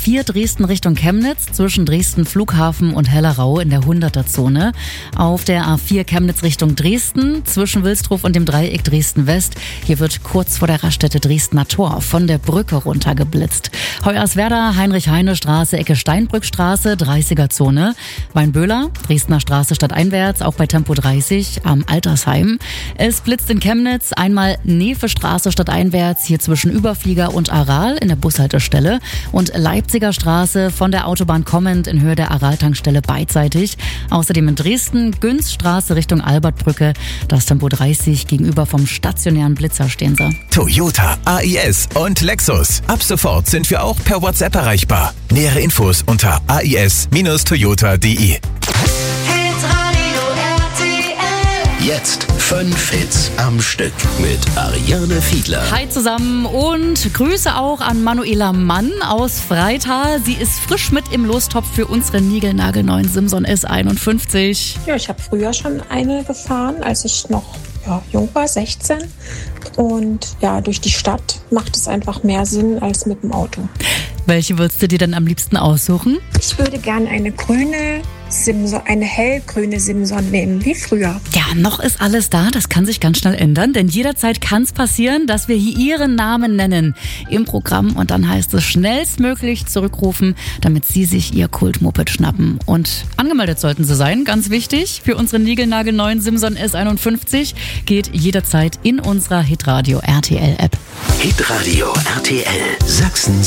A4 Dresden Richtung Chemnitz zwischen Dresden Flughafen und Hellerau in der 100er-Zone. Auf der A4 Chemnitz Richtung Dresden zwischen Wilsdruf und dem Dreieck Dresden-West. Hier wird kurz vor der Raststätte Dresdner Tor von der Brücke runtergeblitzt. Hoyerswerda, Heinrich-Heine-Straße, Ecke Steinbrückstraße, 30er-Zone. Weinböhler, Dresdner Straße stadteinwärts, auch bei Tempo 30 am Altersheim. Es blitzt in Chemnitz, einmal Nefe-Straße stadteinwärts, hier zwischen Überflieger und Aral in der Bushaltestelle. Und Leipziger Straße von der Autobahn kommend in Höhe der Aral-Tankstelle beidseitig. Außerdem in Dresden, Günzstraße Richtung Albertbrücke, das Tempo 30 gegenüber vom stationären Blitzer stehen sie. Toyota, AIS und Lexus. Ab sofort sind wir auch per WhatsApp erreichbar. Nähere Infos unter ais-toyota.de. Jetzt 5 Hits am Stück mit Ariane Fiedler. Hi zusammen und Grüße auch an Manuela Mann aus Freital. Sie ist frisch mit im Lostopf für unsere niegelnagelneuen Simson S51. Ja, ich habe früher schon eine gefahren, als ich noch jung war, 16. Und ja, durch die Stadt macht es einfach mehr Sinn als mit dem Auto. Welche würdest du dir denn am liebsten aussuchen? Ich würde gerne eine grüne Simson, eine hellgrüne Simson nehmen, wie früher. Ja, noch ist alles da, das kann sich ganz schnell ändern, denn jederzeit kann es passieren, dass wir hier Ihren Namen nennen im Programm und dann heißt es schnellstmöglich zurückrufen, damit Sie sich Ihr Kult-Moped schnappen. Und angemeldet sollten Sie sein, ganz wichtig, für unseren niegelnagelneuen Simson S51 geht jederzeit in unserer Hitradio RTL App. Hitradio RTL Sachsens